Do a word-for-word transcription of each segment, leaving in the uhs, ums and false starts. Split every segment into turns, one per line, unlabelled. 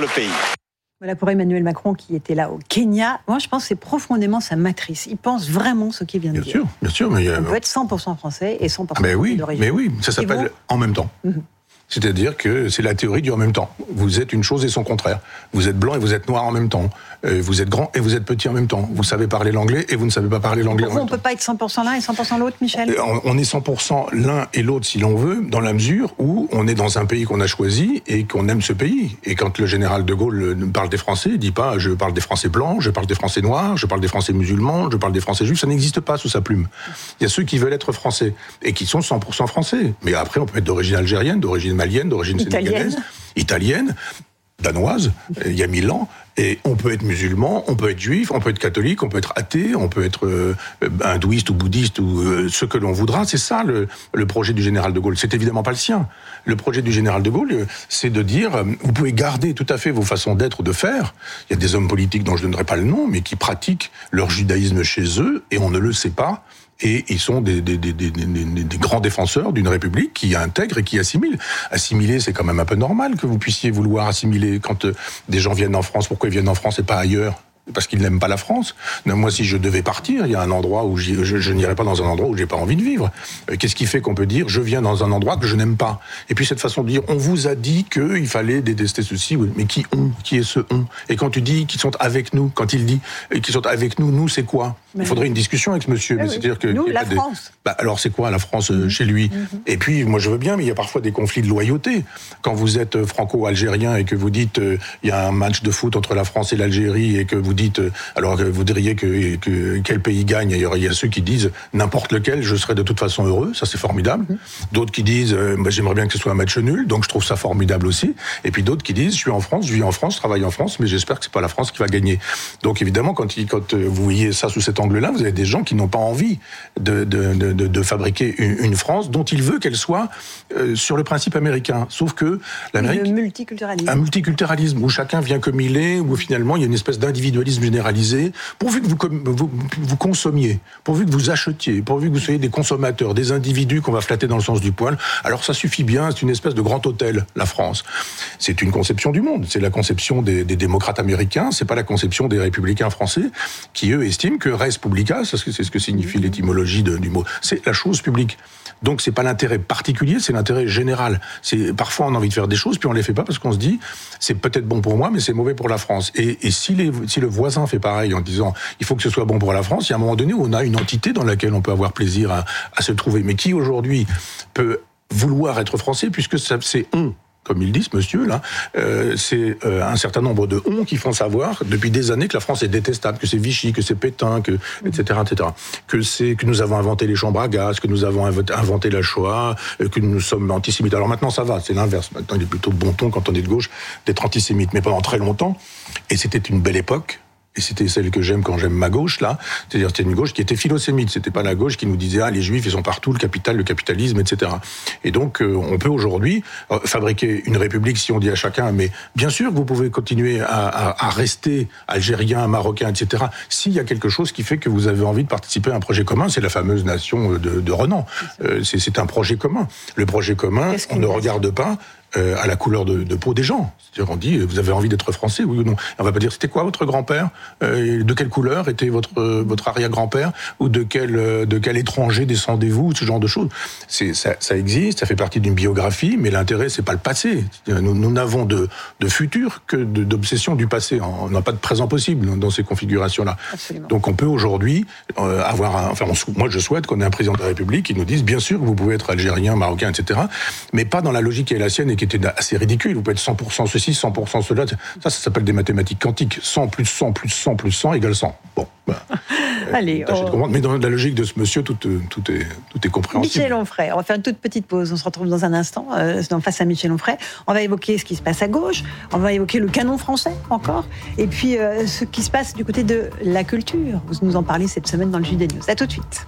le pays.
Voilà pour Emmanuel Macron qui était là au Kenya. Moi, je pense que c'est profondément sa matrice. Il pense vraiment ce qu'il vient de
bien
dire.
Bien sûr, bien sûr. Mais
on peut être cent pour cent français et cent pour cent
ah mais oui,
d'origine.
Mais oui, ça s'appelle vont... en même temps. Mm-hmm. C'est-à-dire que c'est la théorie du en même temps. Vous êtes une chose et son contraire. Vous êtes blanc et vous êtes noir en même temps. Vous êtes grand et vous êtes petit en même temps. Vous savez parler l'anglais et vous ne savez pas parler l'anglais
Pourquoi
en même temps.
On ne peut pas être cent pour cent l'un et cent pour cent l'autre, Michel ?
On est cent pour cent l'un et l'autre si l'on veut, dans la mesure où on est dans un pays qu'on a choisi et qu'on aime ce pays. Et quand le général de Gaulle parle des Français, il ne dit pas « je parle des Français blancs, je parle des Français noirs, je parle des Français musulmans, je parle des Français juifs ». Ça n'existe pas sous sa plume. Il y a ceux qui veulent être français et qui sont cent pour cent français. Mais après, on peut être d'origine algérienne, d'origine malienne, d'origine sénégalaise, italienne, danoise, il y a mille ans. Et on peut être musulman, on peut être juif, on peut être catholique, on peut être athée, on peut être euh, hindouiste ou bouddhiste ou euh, ce que l'on voudra. C'est ça le, le projet du général de Gaulle. C'est évidemment pas le sien. Le projet du général de Gaulle, c'est de dire, euh, vous pouvez garder tout à fait vos façons d'être ou de faire. Il y a des hommes politiques dont je ne donnerai pas le nom, mais qui pratiquent leur judaïsme chez eux et on ne le sait pas. Et ils sont des, des, des, des, des, des grands défenseurs d'une République qui intègre et qui assimile. Assimiler, c'est quand même un peu normal que vous puissiez vouloir assimiler quand euh, des gens viennent en France. Pourquoi ils viennent en France et pas ailleurs ? Parce qu'ils n'aiment pas la France. Non, moi, si je devais partir, il y a un endroit où je, je n'irai pas dans un endroit où j'ai pas envie de vivre. Qu'est-ce qui fait qu'on peut dire je viens dans un endroit que je n'aime pas ? Et puis cette façon de dire on vous a dit qu'il fallait détester ceci, mais qui on ? Qui est ce on ? Et quand tu dis qu'ils sont avec nous, quand il dit qu'ils sont avec nous, nous c'est quoi ? Il faudrait une discussion avec ce monsieur.
Mais
mais
oui.
C'est-à-dire que
nous, la
des...
France.
Bah, alors c'est quoi la France euh, mmh. chez lui ? mmh. Et puis moi je veux bien, mais il y a parfois des conflits de loyauté. Quand vous êtes franco-algérien et que vous dites il euh, y a un match de foot entre la France et l'Algérie et que vous dites euh, alors vous diriez que, que quel pays gagne. Il y a ceux qui disent n'importe lequel, je serai de toute façon heureux, ça c'est formidable. Mmh. D'autres qui disent euh, bah, j'aimerais bien que ce soit un match nul, donc je trouve ça formidable aussi. Et puis d'autres qui disent je suis en France, je vis en France, je travaille en France, mais j'espère que c'est pas la France qui va gagner. Donc évidemment quand, il, quand vous voyez ça sous cet angle-là, vous avez des gens qui n'ont pas envie de, de, de, de, de fabriquer une, une France dont il veut qu'elle soit euh, sur le principe américain. Sauf que l'Amérique,
le multiculturalisme.
Un multiculturalisme où chacun vient comme il est, où finalement il y a une espèce d'individualisme généralisé. Pourvu que vous, vous, vous consommiez, pourvu que vous achetiez, pourvu que vous soyez des consommateurs, des individus qu'on va flatter dans le sens du poil, alors ça suffit bien, c'est une espèce de grand hôtel, la France. C'est une conception du monde, c'est la conception des, des démocrates américains, c'est pas la conception des républicains français, qui eux estiment que res publica, c'est ce que signifie l'étymologie de, du mot, c'est la chose publique. Donc c'est pas l'intérêt particulier, c'est l'intérêt général. C'est, parfois on a envie de faire des choses, puis on les fait pas parce qu'on se dit, c'est peut-être bon pour moi, mais c'est mauvais pour la France. Et, et si, les, si le voisin fait pareil en disant, il faut que ce soit bon pour la France, il y a un moment donné où on a une entité dans laquelle on peut avoir plaisir à, à se trouver. Mais qui aujourd'hui peut vouloir être français, puisque ça, c'est on, comme ils disent, monsieur, là, euh, c'est euh, un certain nombre de on qui font savoir depuis des années que la France est détestable, que c'est Vichy, que c'est Pétain, que, et cetera, et cetera. Que c'est que nous avons inventé les chambres à gaz, que nous avons inventé la Shoah, que nous sommes antisémites. Alors maintenant, ça va, c'est l'inverse. Maintenant, il est plutôt de bon ton quand on est de gauche d'être antisémite. Mais pendant très longtemps, et c'était une belle époque. Et c'était celle que j'aime quand j'aime ma gauche, là. C'est-à-dire, c'était une gauche qui était philosémite. C'était pas la gauche qui nous disait, ah, les juifs, ils sont partout, le capital, le capitalisme, et cetera. Et donc, euh, on peut aujourd'hui euh, fabriquer une république si on dit à chacun, mais bien sûr que vous pouvez continuer à, à, à rester algérien, marocain, et cetera. S'il y a quelque chose qui fait que vous avez envie de participer à un projet commun, c'est la fameuse nation de, de Renan. Euh, c'est, c'est un projet commun. Le projet commun, on ne regarde pas Euh, à la couleur de, de peau des gens. C'est-à-dire, on dit, vous avez envie d'être français, oui ou non ? On va pas dire, c'était quoi votre grand-père ? euh, De quelle couleur était votre euh, votre arrière-grand-père ? Ou de quel euh, de quel étranger descendez-vous ? Ce genre de choses. C'est ça, ça existe, ça fait partie d'une biographie, mais l'intérêt c'est pas le passé. Nous, nous n'avons de de futur que de, d'obsession du passé. On n'a pas de présent possible dans ces configurations-là.
Absolument.
Donc, on peut aujourd'hui euh, avoir, un, enfin, on, moi je souhaite qu'on ait un président de la République qui nous dise, bien sûr, que vous pouvez être algérien, marocain, et cetera, mais pas dans la logique qui est la sienne et qui était assez ridicule. Vous pouvez être cent pour cent ceci, cent pour cent cela. Ça, ça s'appelle des mathématiques quantiques. cent plus cent plus cent plus cent égale cent. Bon. Bah,
Allez. On...
Mais dans la logique de ce monsieur, tout, tout, est, tout est compréhensible.
Michel Onfray, on va faire une toute petite pause. On se retrouve dans un instant, euh, face à Michel Onfray. On va évoquer ce qui se passe à gauche. On va évoquer le canon français, encore. Et puis, euh, ce qui se passe du côté de la culture. Vous nous en parlez cette semaine dans le J D News. À tout de suite.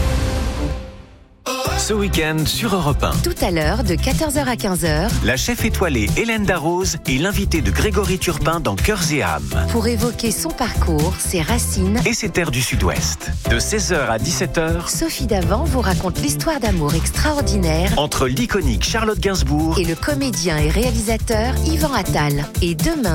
Ce week-end sur Europe un.
Tout à l'heure, de quatorze heures à quinze heures,
la chef étoilée Hélène Darroze est l'invitée de Grégory Turpin dans Cœurs et âmes.
Pour évoquer son parcours, ses racines
et ses terres du Sud-Ouest. De seize heures à dix-sept heures,
Sophie Davant vous raconte l'histoire d'amour extraordinaire
entre l'iconique Charlotte Gainsbourg
et le comédien et réalisateur Yvan Attal. Et demain,